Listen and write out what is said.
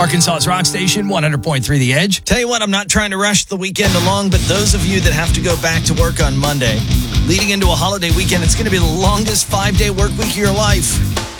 Arkansas's rock station, 100.3 The Edge. Tell you what, I'm not trying to rush the weekend along, but those of you that have to go back to work on Monday, leading into a holiday weekend, it's going to be the longest 5-day work week of your life.